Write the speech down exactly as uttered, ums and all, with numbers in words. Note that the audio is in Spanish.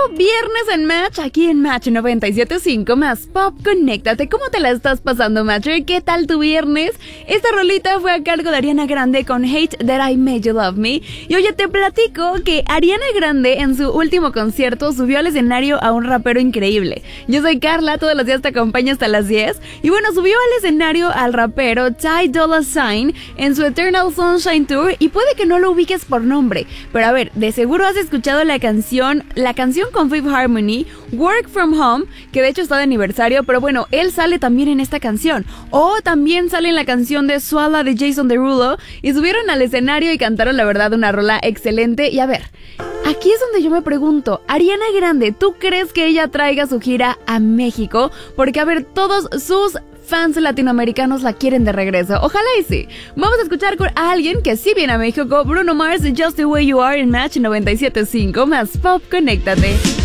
viernes en Match, aquí en Match noventa y siete punto cinco más Pop. Conéctate, ¿cómo te la estás pasando, Matcher? ¿Qué tal tu viernes? Esta rolita fue a cargo de Ariana Grande con Hate That I Made You Love Me. Y oye, te platico que Ariana Grande en su último concierto subió al escenario a un rapero increíble. Yo soy Carla, todos los días te acompaño hasta las diez. Y bueno, subió al escenario al rapero Ty Dolla Sign en su Eternal Sunshine Tour. Y puede que no lo ubiques por nombre, pero a ver, de seguro has escuchado la canción, la canción con Fifth Harmony, Work From Home, que de hecho está de aniversario, pero bueno, él sale también en esta canción. O también sale en la canción de Swalla de Jason Derulo, y subieron al escenario y cantaron la verdad una rola excelente. Y a ver, aquí es donde yo me pregunto, Ariana Grande, ¿tú crees que ella traiga su gira a México? Porque a ver, todos sus fans latinoamericanos la quieren de regreso. Ojalá y sí. Vamos a escuchar con a alguien que sí viene a México, Bruno Mars, Just The Way You Are en Match noventa y siete punto cinco más Pop. Conéctate.